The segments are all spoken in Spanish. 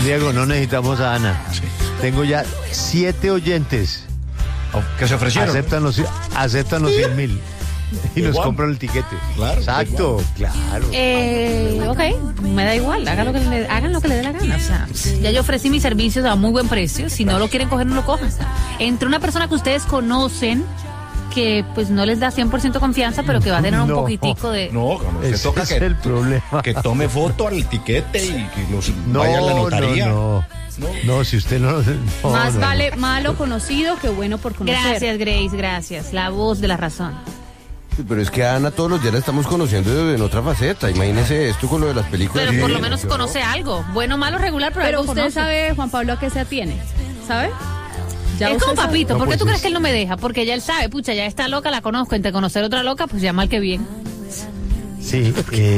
Diego, no necesitamos a Ana. Sí. Tengo ya 7 oyentes. ¿Que se ofrecieron? Aceptan los 100.000 y nos Igual. compran el tiquete. Claro, Exacto, claro. Ok, me da igual, hagan lo que le dé la gana. O sea, ya yo ofrecí mis servicios a muy buen precio. Si no lo quieren coger, no lo cojan. Entre una persona que ustedes conocen, que pues no les da 100% confianza, pero que va a tener un No. poquitico de... No, como se Ese toca es el problema. que tome foto al tiquete y que los vaya a la notaría. No, si usted no... Más no. vale malo conocido que bueno por conocer. Gracias, Grace, gracias. La voz de la razón. Pero es que a Ana todos los días la estamos conociendo en otra faceta. Imagínese esto con lo de las películas. Pero por lo Sí, menos ¿no? conoce algo. Bueno, malo, regular, pero Pero algo usted conoce. sabe, Juan Pablo, a qué se atiene. ¿Sabe? Ya Es usted como sabe. papito, No, ¿por qué pues tú crees es- que él no me deja? Porque ya él sabe, pucha, ya está loca, la conozco, entre conocer otra loca, pues ya mal que bien. Sí,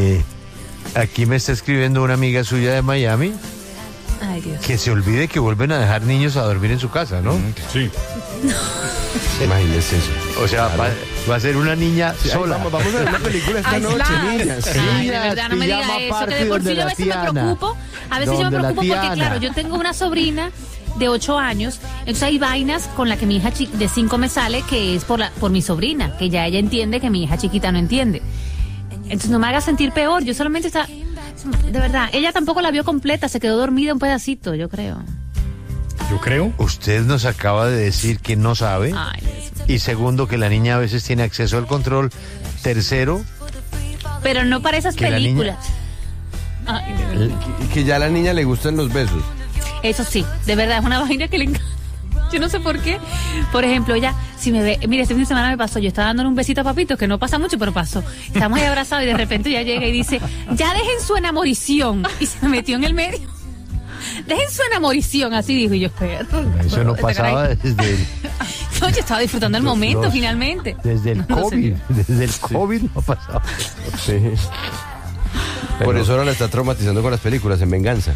aquí me está escribiendo una amiga suya de Miami Ay, Dios. que se olvide que vuelven a dejar niños a dormir en su casa, ¿no? Sí. Imagínese eso. O sea, va a ser una niña Ay, sola. vamos a ver una película esta noche, Aisladas. niñas. Ay, de verdad, no me diga pijama eso, que party de por sí donde yo a la veces me tía Ana. preocupo. A veces yo me Donde la preocupo tía porque, claro, Ana. yo tengo una sobrina de 8 años, entonces hay vainas con la que mi hija de 5 me sale que es por mi sobrina, que ya ella entiende que mi hija chiquita no entiende. Entonces no me haga sentir peor, yo solamente está... De verdad, ella tampoco la vio completa, se quedó dormida un pedacito, yo creo. Yo creo. Usted nos acaba de decir que no sabe. Ay, Dios. Y segundo, que la niña a veces tiene acceso al control. Tercero, Pero no para esas Que la niña- películas. Ay, de verdad. Que ya a la niña le gustan los besos. Eso sí, de verdad, es una vaina que le encanta. Yo no sé por qué. Por ejemplo, ella, si me ve, mire, este fin de semana me pasó, yo estaba dándole un besito a Papito, que no pasa mucho, pero pasó. Estamos ahí abrazados y de repente ella llega y dice, ya dejen su enamorición. Y se me metió en el medio. Dejen su enamorición, así dijo. Y yo, espera. eso no pasaba desde No, yo estaba disfrutando el momento, Los- finalmente. el No, COVID. señor. Desde el COVID no ha pasado. Sí. Por eso ahora la está traumatizando con las películas, en venganza.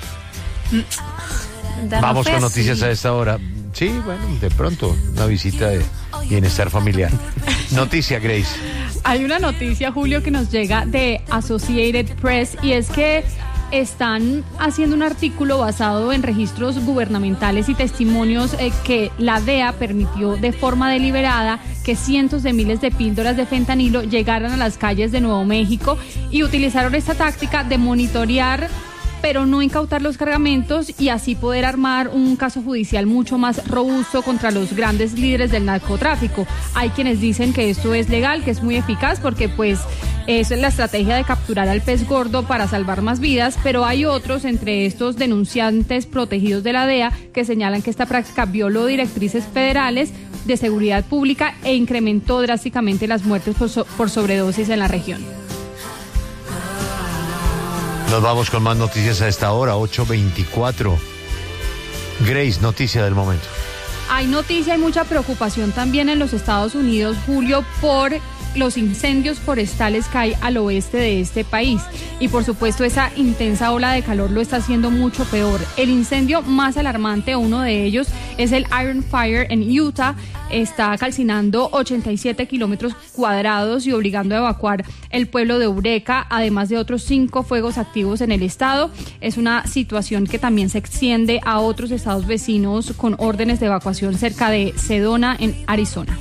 No Vamos fue con así. noticias a esta hora. Sí, bueno, de pronto, una visita de bienestar familiar. Noticia, Grace. Hay una noticia, Julio, que nos llega de Associated Press y es que están haciendo un artículo basado en registros gubernamentales y testimonios que la DEA permitió de forma deliberada que cientos de miles de píldoras de fentanilo llegaran a las calles de Nuevo México y utilizaron esta táctica de monitorear pero no incautar los cargamentos y así poder armar un caso judicial mucho más robusto contra los grandes líderes del narcotráfico. Hay quienes dicen que esto es legal, que es muy eficaz porque pues eso es la estrategia de capturar al pez gordo para salvar más vidas, pero hay otros, entre estos denunciantes protegidos de la DEA, que señalan que esta práctica violó directrices federales de seguridad pública e incrementó drásticamente las muertes por sobredosis en la región. Nos vamos con más noticias a esta hora, 8:24. Grace, noticia del momento. Hay noticia y mucha preocupación también en los Estados Unidos, Julio, por los incendios forestales que hay al oeste de este país. Y por supuesto esa intensa ola de calor lo está haciendo mucho peor. El incendio más alarmante, uno de ellos, es el Iron Fire en Utah. Está calcinando 87 kilómetros cuadrados y obligando a evacuar el pueblo de Eureka, además de otros 5 fuegos activos en el estado. Es una situación que también se extiende a otros estados vecinos con órdenes de evacuación cerca de Sedona, en Arizona.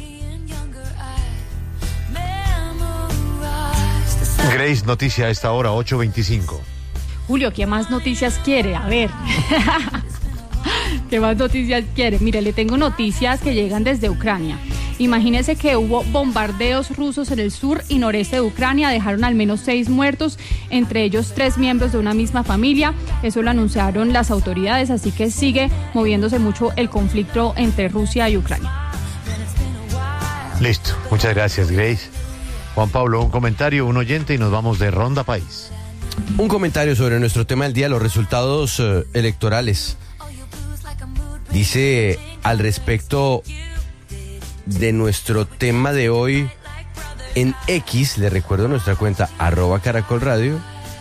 Grace, noticia a esta hora, 8:25. Julio, ¿qué más noticias quiere? A ver. ¿Qué más noticias quiere? Mire, le tengo noticias que llegan desde Ucrania. Imagínese que hubo bombardeos rusos en el sur y noreste de Ucrania, dejaron al menos 6 muertos, entre ellos 3 miembros de una misma familia. Eso lo anunciaron las autoridades, así que sigue moviéndose mucho el conflicto entre Rusia y Ucrania. Listo, muchas gracias, Grace. Juan Pablo, un comentario, un oyente y nos vamos de ronda país. Un comentario sobre nuestro tema del día, los resultados electorales. Dice al respecto de nuestro tema de hoy en X, le recuerdo nuestra cuenta @CaracolRadio,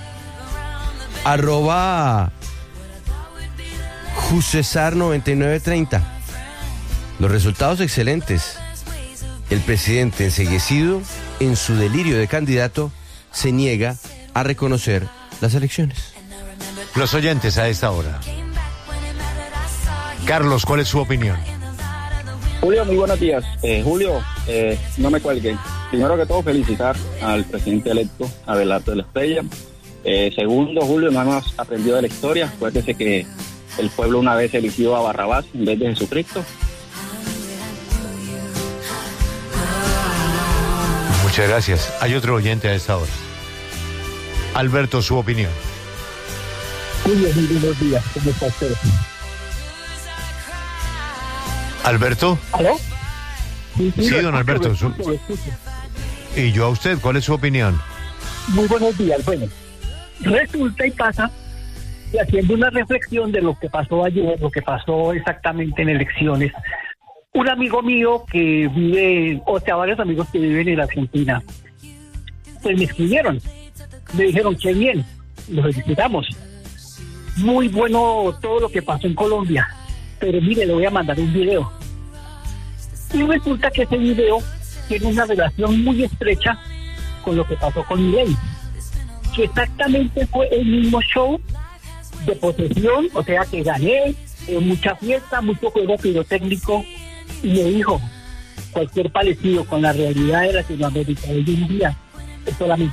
@JusCesar9930. Los resultados excelentes. El presidente enceguecido, en su delirio de candidato, se niega a reconocer las elecciones. Los oyentes a esta hora. Carlos, ¿cuál es su opinión? Julio, muy buenos días. Julio, no me cuelguen. Primero que todo, felicitar al presidente electo, Abelardo de la Estrella. Segundo, Julio, no hemos aprendido de la historia. Acuérdese que el pueblo una vez eligió a Barrabás en vez de Jesucristo. Muchas gracias. Hay otro oyente a esta hora. Alberto, su opinión. Julio, muy buenos días. ¿Cómo está usted? ¿Alberto? ¿Aló? Sí, don Alberto. Y yo a usted, ¿cuál es su opinión? Muy buenos días. Bueno, resulta y pasa que haciendo una reflexión de lo que pasó ayer, lo que pasó exactamente en elecciones, un amigo mío que vive, o sea, varios amigos que viven en Argentina, pues me escribieron, me dijeron, qué bien, los felicitamos, muy bueno todo lo que pasó en Colombia, pero mire, le voy a mandar un video. Y resulta que ese video tiene una relación muy estrecha con lo que pasó con Milei, que exactamente fue el mismo show de posesión, o sea que gané, mucha fiesta, mucho juego pirotécnico, y me dijo, cualquier parecido con la realidad de Latinoamérica hoy en día es solamente